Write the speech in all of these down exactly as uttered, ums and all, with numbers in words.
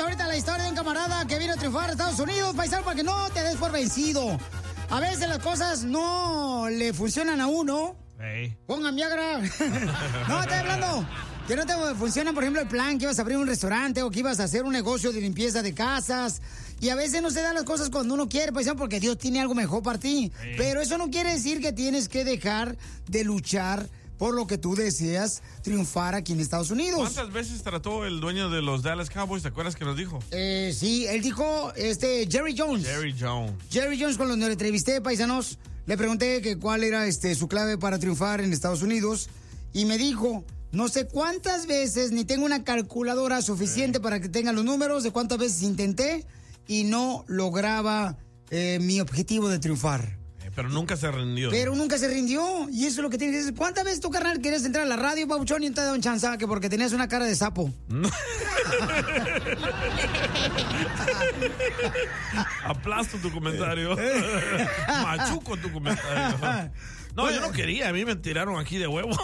ahorita la historia de un camarada que vino a triunfar a Estados Unidos, paisano, para que no te des por vencido. A veces las cosas no le funcionan a uno. Hey. Pongan Viagra. No, estoy hablando que no te funciona, por ejemplo, el plan que ibas a abrir un restaurante o que ibas a hacer un negocio de limpieza de casas. Y a veces no se dan las cosas cuando uno quiere, paisano, porque Dios tiene algo mejor para ti. Hey. Pero eso no quiere decir que tienes que dejar de luchar por lo que tú deseas triunfar aquí en Estados Unidos. ¿Cuántas veces trató el dueño de los Dallas Cowboys? ¿Te acuerdas que nos dijo? Eh, sí, él dijo, este, Jerry Jones. Jerry Jones. Jerry Jones, cuando le entrevisté, paisanos, le pregunté que cuál era este, su clave para triunfar en Estados Unidos. Y me dijo, no sé cuántas veces, ni tengo una calculadora suficiente sí. para que tenga los números de cuántas veces intenté y no lograba eh, mi objetivo de triunfar. Pero nunca se rindió. Pero nunca se rindió. Y eso es lo que tienes que decir. ¿Cuántas veces tu carnal querías entrar a la radio, Pabuchón, y no te daban chance? Que porque tenías una cara de sapo. No. Aplasto tu comentario. Machuco tu comentario. No, yo no quería. A mí me tiraron aquí de huevo.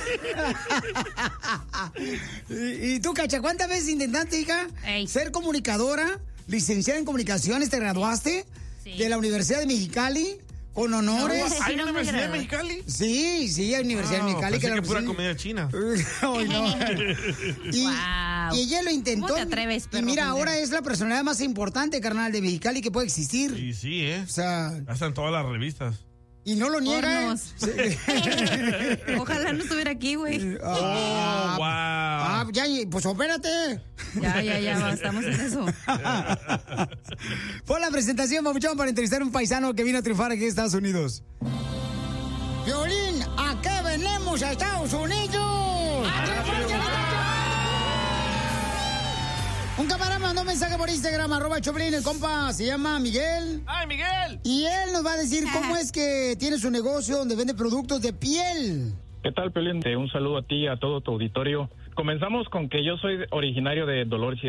¿Y, y tú, Cacha, cuántas veces intentaste, hija, Ey. ser comunicadora, licenciada en comunicaciones, te graduaste sí. de la Universidad de Mexicali? Con honores. No, ¿hay una Universidad de Mexicali? Sí, sí, hay Universidad de oh, Mexicali. Pensé que, que la... pura comida china. oh, no. y, wow. y ella lo intentó. ¿Cómo te atreves, perro? Y mira, ahora es la personalidad más importante, carnal, de Mexicali que puede existir. Sí, sí, ¿eh? O sea... Hasta en todas las revistas. Y no lo niega. Sí. Ojalá no estuviera aquí, güey. Ah, oh, wow. Ah, ya, pues opérate. Ya, ya, ya, estamos en eso. Pon la presentación, papuchón, para entrevistar a un paisano que vino a triunfar aquí en Estados Unidos. Violín, ¿a qué venimos a Estados Unidos? ¡A triunfar! Un camarada mandó un mensaje por Instagram, arroba Choplin, el compa se llama Miguel. ¡Ay, Miguel! Y él nos va a decir cómo es que tiene su negocio donde vende productos de piel. ¿Qué tal, Pelín? Un saludo a ti y a todo tu auditorio. Comenzamos con que yo soy originario de Dolores